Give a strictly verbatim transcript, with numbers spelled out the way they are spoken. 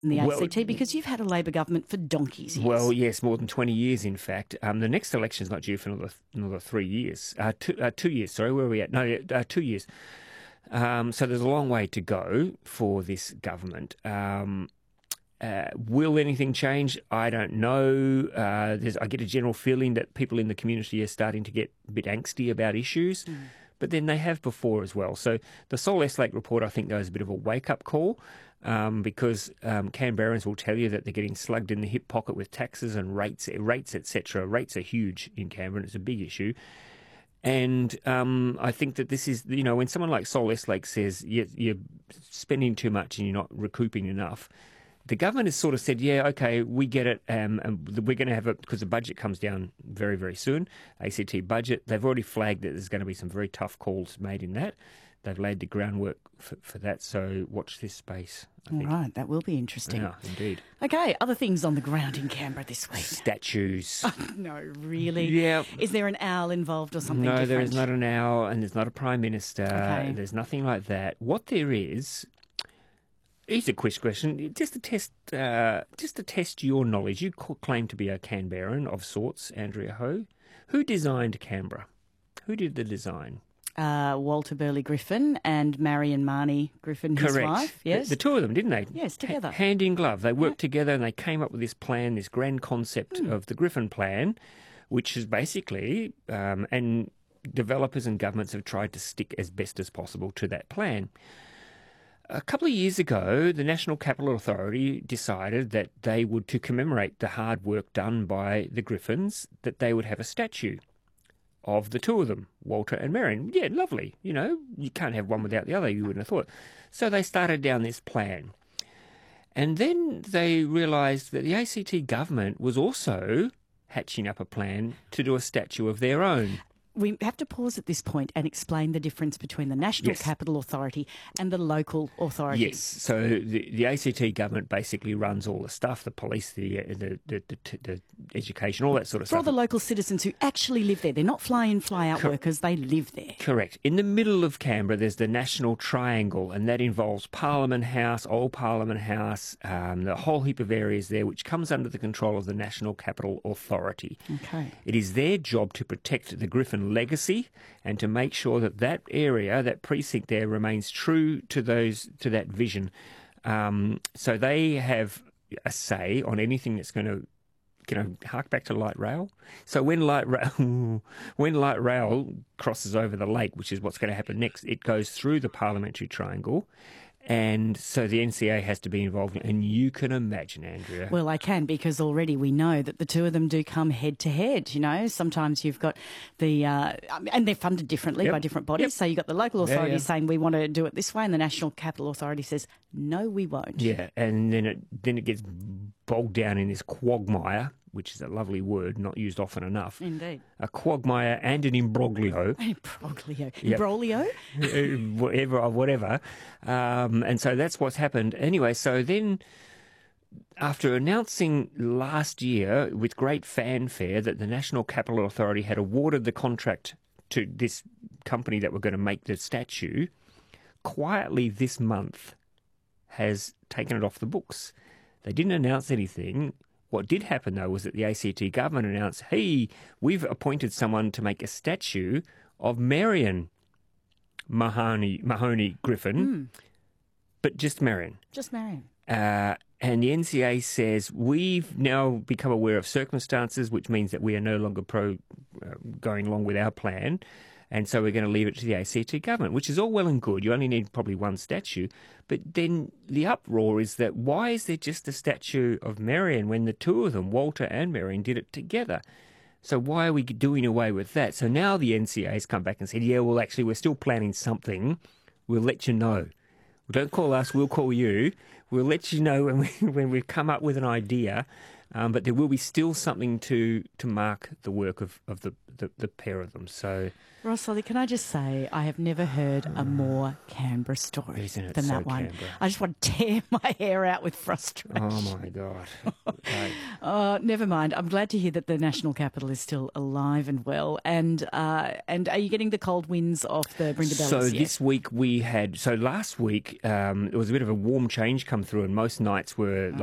in the Well, A C T? Because you've had a Labor government for donkey's years. Well, yes, more than twenty years, in fact. Um, the next election is not due for another, another three years. Uh, two, uh, two years, sorry, where are we at? No, uh, two years. Um, so there's a long way to go for this government. Um, uh, will anything change? I don't know. Uh, there's, I get a general feeling that people in the community are starting to get a bit angsty about issues. Mm. But then they have before as well. So the Sol Estlake report, I think, though, is a bit of a wake-up call um, because um, Canberrans will tell you that they're getting slugged in the hip pocket with taxes and rates, rates, et cetera. Rates are huge in Canberra, and it's a big issue. And um, I think that this is, you know, when someone like Sol Estlake says you're, you're spending too much and you're not recouping enough, the government has sort of said, yeah, okay, we get it, um, and we're going to have it because the budget comes down very, very soon, A C T budget. They've already flagged that there's going to be some very tough calls made in that. They've laid the groundwork for, for that, so watch this space. I All think. right, that will be interesting. Yeah, indeed. Okay, other things on the ground in Canberra this week. Statues. No, really? Yeah. Is there an owl involved or something No, different? there is not an owl, and there's not a prime minister. Okay. There's nothing like that. What there is... Here's a quick question, just to test, uh, just to test your knowledge. You claim to be a Canberran of sorts, Andrea Ho. Who designed Canberra? Who did the design? Uh, Walter Burley Griffin and Marion Marnie Griffin, his Correct. wife. Yes, the, the two of them, didn't they? Yes, together, H- hand in glove. They worked yeah. together, and they came up with this plan, this grand concept mm. of the Griffin Plan, which is basically, um, and developers and governments have tried to stick as best as possible to that plan. A couple of years ago, the National Capital Authority decided that they would, to commemorate the hard work done by the Griffins, that they would have a statue of the two of them, Walter and Marion. Yeah, lovely. You know, you can't have one without the other, you wouldn't have thought. So they started down this plan. And then they realised that the A C T government was also hatching up a plan to do a statue of their own. We have to pause at this point and explain the difference between the National yes. Capital Authority and the local authority. Yes, so the, the A C T government basically runs all the stuff, the police, the the, the, the, the education, all that sort of For stuff. all the local citizens who actually live there. They're not fly-in, fly-out Cor- workers, they live there. Correct. In the middle of Canberra, there's the National Triangle, and that involves Parliament House, Old Parliament House, um, the whole heap of areas there, which comes under the control of the National Capital Authority. Okay. It is their job to protect the Griffin legacy and to make sure that that area, that precinct there, remains true to those to that vision. Um, so they have a say on anything that's going to, you know, hark back to light rail. So when light rail, when light rail crosses over the lake, which is what's going to happen next, it goes through the Parliamentary Triangle. And so the N C A has to be involved. And you can imagine, Andrea. Well, I can, because already we know that the two of them do come head to head. You know, sometimes you've got the, uh, and they're funded differently yep. by different bodies. Yep. So you've got the local authority yeah, yeah. saying we want to do it this way, and the National Capital Authority says, no, we won't. Yeah, and then it then it gets bogged down in this quagmire, which is a lovely word, not used often enough. Indeed. A quagmire and an imbroglio. Imbroglio. Yep. Imbroglio? whatever, whatever. Um, and so that's what's happened. Anyway, so then after announcing last year with great fanfare that the National Capital Authority had awarded the contract to this company that were going to make the statue, quietly this month has taken it off the books. They didn't announce anything. What did happen, though, was that the A C T government announced, hey, we've appointed someone to make a statue of Marion Mahoney, Mahoney Griffin, mm. but just Marion. Just Marion. Uh, and the N C A says, we've now become aware of circumstances, which means that we are no longer pro uh, going along with our plan. And so we're going to leave it to the A C T government, which is all well and good. You only need probably one statue. But then the uproar is that why is there just a statue of Marion when the two of them, Walter and Marion, did it together? So why are we doing away with that? So now the N C A has come back and said, yeah, well, actually, we're still planning something. We'll let you know. Don't call us, we'll call you. We'll let you know when, we, when we've come up with an idea. Um, but there will be still something to, to mark the work of, of the, the, the pair of them. So, Ross Solly, can I just say I have never heard a more Canberra story Isn't it than so that one. Canberra? I just want to tear my hair out with frustration. Oh, my God. Right. Uh, never mind. I'm glad to hear that the National Capital is still alive and well. And uh, and are you getting the cold winds off the Brindabellas So yet? this week we had, so last week um, there was a bit of a warm change come come through, and most nights were